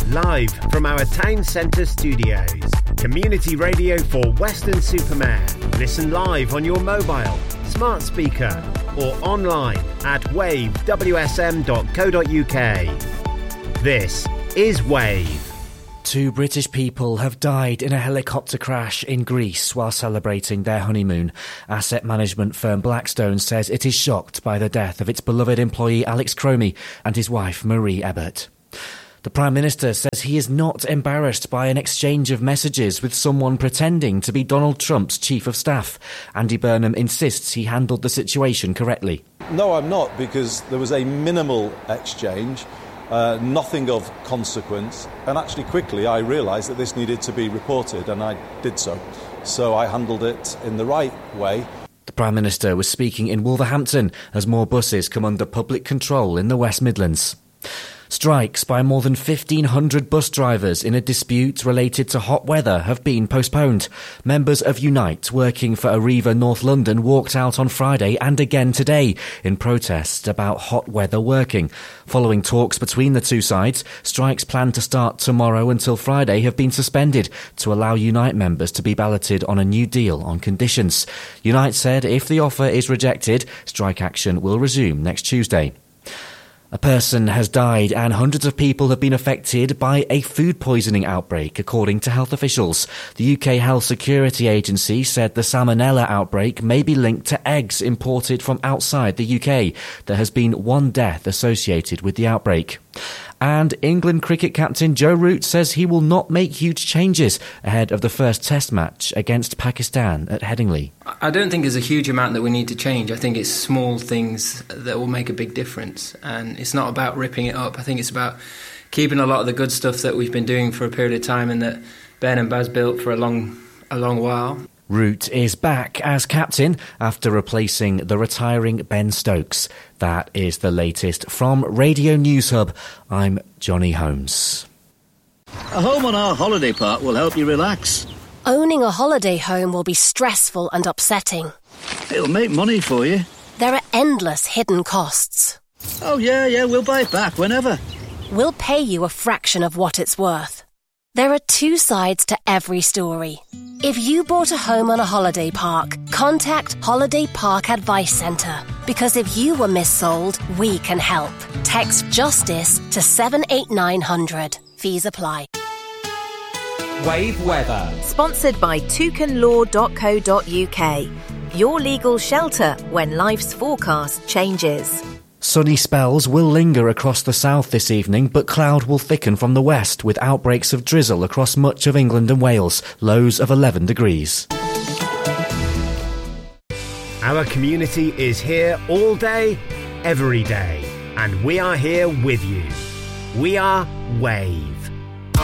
Live from our town centre studios. Community radio for Weston-super-Mare. Listen live on your mobile, smart speaker or online at wavewsm.co.uk. This is Wave. 2 British people have died in a helicopter crash in Greece while celebrating their honeymoon. Asset management firm Blackstone says it is shocked by the death of its beloved employee Alex Cromie and his wife Marie Ebert. The Prime Minister says he is not embarrassed by an exchange of messages with someone pretending to be Donald Trump's Chief of Staff. Andy Burnham insists he handled the situation correctly. No, I'm not, because there was a minimal exchange, nothing of consequence, and actually quickly I realised that this needed to be reported, and I did so. So I handled it in the right way. The Prime Minister was speaking in Wolverhampton as more buses come under public control in the West Midlands. Strikes by more than 1,500 bus drivers in a dispute related to hot weather have been postponed. Members of Unite working for Arriva North London walked out on Friday and again today in protest about hot weather working. Following talks between the two sides, strikes planned to start tomorrow until Friday have been suspended to allow Unite members to be balloted on a new deal on conditions. Unite said if the offer is rejected, strike action will resume next Tuesday. A person has died and hundreds of people have been affected by a food poisoning outbreak, according to health officials. The UK Health Security Agency said the Salmonella outbreak may be linked to eggs imported from outside the UK. There has been 1 death associated with the outbreak. And England cricket captain Joe Root says he will not make huge changes ahead of the first test match against Pakistan at Headingley. I don't think there's a huge amount that we need to change. I think it's small things that will make a big difference. And it's not about ripping it up. I think it's about keeping a lot of the good stuff that we've been doing for a period of time and that Ben and Baz built for a long while. Root is back as captain after replacing the retiring Ben Stokes. That is the latest from Radio News Hub. I'm Johnny Holmes. A home on our holiday park will help you relax. Owning a holiday home will be stressful and upsetting. It'll make money for you. There are endless hidden costs. Oh, yeah, we'll buy it back whenever. We'll pay you a fraction of what it's worth. There are 2 sides to every story. If you bought a home on a holiday park, contact Holiday Park Advice Centre. Because if you were missold, we can help. Text JUSTICE to 78900. Fees apply. Wave weather. Sponsored by toucanlaw.co.uk. Your legal shelter when life's forecast changes. Sunny spells will linger across the south this evening, but cloud will thicken from the west with outbreaks of drizzle across much of England and Wales, lows of 11 degrees. Our community is here all day, every day, and we are here with you. We are Wave.